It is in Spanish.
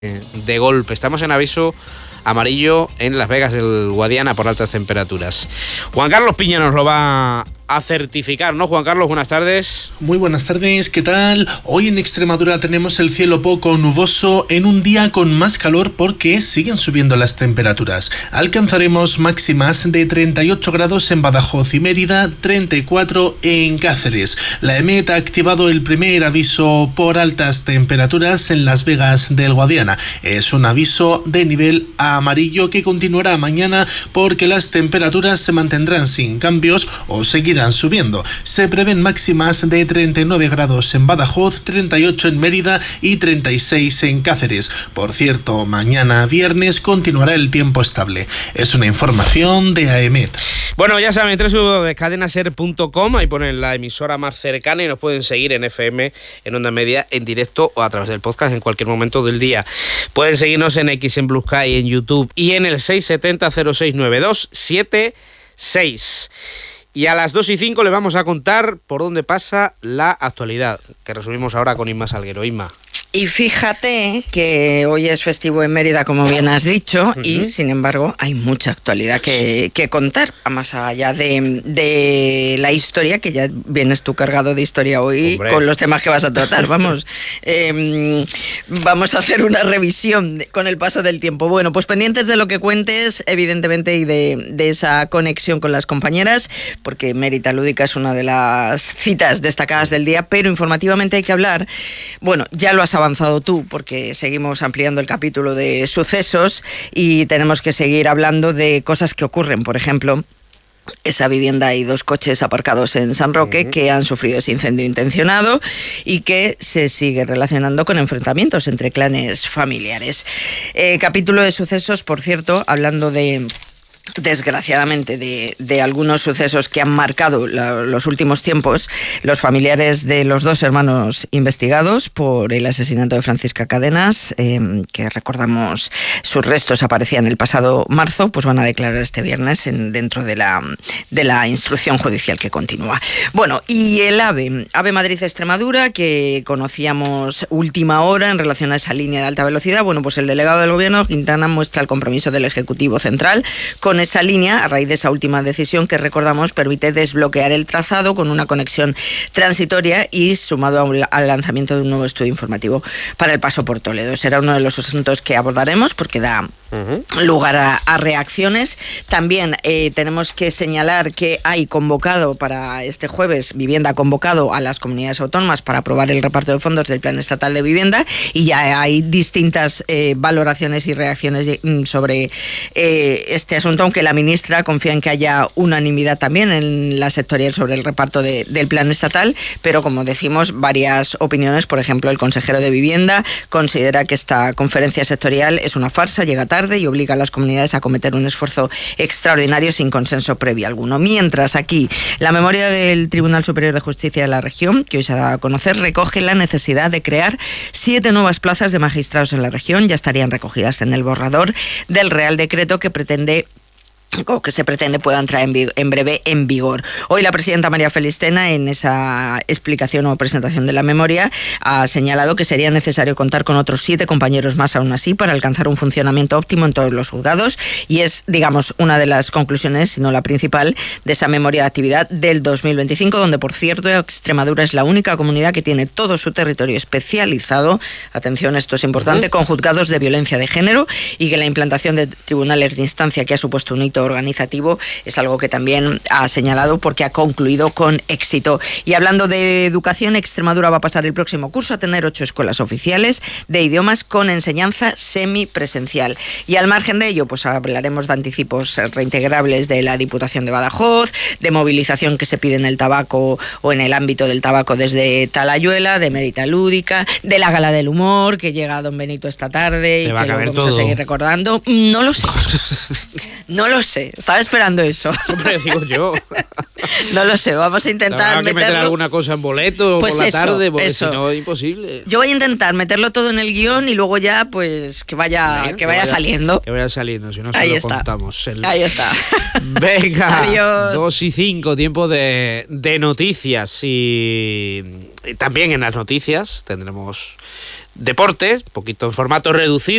de golpe. Estamos en aviso amarillo en Las Vegas del Guadiana por altas temperaturas. Juan Carlos Piña nos lo va a certificar, ¿no? Juan Carlos, buenas tardes. Muy buenas tardes, ¿qué tal? Hoy en Extremadura tenemos el cielo poco nuboso en un día con más calor porque siguen subiendo las temperaturas. Alcanzaremos máximas de 38 grados en Badajoz y Mérida, 34 en Cáceres. La EMET ha activado el primer aviso por altas temperaturas en Las Vegas del Guadiana. Es un aviso de nivel amarillo que continuará mañana porque las temperaturas se mantendrán sin cambios o seguirán subiendo. Se prevén máximas de 39 grados en Badajoz, 38 en Mérida y 36 en Cáceres. Por cierto, mañana viernes continuará el tiempo estable. Es una información de AEMET. Bueno, ya saben, www.cadenaser.com, ahí ponen la emisora más cercana y nos pueden seguir en FM, en Onda Media, en directo o a través del podcast en cualquier momento del día. Pueden seguirnos en X, en Blue Sky, en YouTube y en el 670-069276. Y a las 2:05 les vamos a contar por dónde pasa la actualidad, que resumimos ahora con Inma Salguero. Inma. Y fíjate que hoy es festivo en Mérida, como bien has dicho, y sin embargo hay mucha actualidad que contar, más allá de la historia, que ya vienes tú cargado de historia hoy. Hombre, con los temas que vas a tratar. Vamos a hacer una revisión con el paso del tiempo. Bueno, pues pendientes de lo que cuentes, evidentemente, y de esa conexión con las compañeras, porque Mérida Lúdica es una de las citas destacadas del día, pero informativamente hay que hablar. Bueno, ya lo has avanzado tú, porque seguimos ampliando el capítulo de sucesos y tenemos que seguir hablando de cosas que ocurren. Por ejemplo, esa vivienda y 2 coches aparcados en San Roque que han sufrido ese incendio intencionado y que se sigue relacionando con enfrentamientos entre clanes familiares. Capítulo de sucesos, por cierto, hablando desgraciadamente de algunos sucesos que han marcado los últimos tiempos. Los familiares de los 2 hermanos investigados por el asesinato de Francisca Cadenas, que recordamos sus restos aparecían el pasado marzo, pues van a declarar este viernes dentro de la instrucción judicial que continúa. Bueno, y el AVE Madrid-Extremadura, que conocíamos última hora en relación a esa línea de alta velocidad. Bueno, pues el delegado del Gobierno, Quintana, muestra el compromiso del Ejecutivo Central con esa línea, a raíz de esa última decisión que, recordamos, permite desbloquear el trazado con una conexión transitoria y sumado al lanzamiento de un nuevo estudio informativo para el paso por Toledo. Será uno de los asuntos que abordaremos porque da lugar a reacciones. También tenemos que señalar que hay convocado para este jueves, Vivienda ha convocado a las comunidades autónomas para aprobar el reparto de fondos del Plan Estatal de Vivienda, y ya hay distintas valoraciones y reacciones sobre este asunto, aunque la ministra confía en que haya unanimidad también en la sectorial sobre el reparto del plan estatal, pero como decimos, varias opiniones. Por ejemplo, el consejero de Vivienda considera que esta conferencia sectorial es una farsa, llega tarde y obliga a las comunidades a cometer un esfuerzo extraordinario sin consenso previo alguno. Mientras, aquí, la memoria del Tribunal Superior de Justicia de la región, que hoy se ha dado a conocer, recoge la necesidad de crear 7 nuevas plazas de magistrados en la región. Ya estarían recogidas en el borrador del Real Decreto que se pretende pueda entrar en breve en vigor. Hoy la presidenta María Félix Tena, en esa explicación o presentación de la memoria, ha señalado que sería necesario contar con otros 7 compañeros más, aún así, para alcanzar un funcionamiento óptimo en todos los juzgados, y es, digamos, una de las conclusiones, si no la principal, de esa memoria de actividad del 2025, donde, por cierto, Extremadura es la única comunidad que tiene todo su territorio especializado, atención, esto es importante, con juzgados de violencia de género, y que la implantación de tribunales de instancia, que ha supuesto un hito organizativo, es algo que también ha señalado porque ha concluido con éxito. Y hablando de educación, Extremadura va a pasar el próximo curso a tener 8 escuelas oficiales de idiomas con enseñanza semipresencial. Y al margen de ello, pues hablaremos de anticipos reintegrables de la Diputación de Badajoz, de movilización que se pide en el tabaco o en el ámbito del tabaco desde Talayuela, de Mérida Lúdica, de la Gala del Humor que llega Don Benito esta tarde y que lo vamos a seguir recordando. No lo sé. No lo sé. Estaba esperando eso. Siempre digo yo. No lo sé, vamos a intentar meter alguna cosa en boleto pues por la tarde, porque si no es imposible. Yo voy a intentar meterlo todo en el guión y luego ya pues que vaya saliendo. Que vaya saliendo, si no se lo contamos. Ahí está. Venga, adiós. 2:05, tiempo de noticias, y también en las noticias tendremos deportes, un poquito en formato reducido,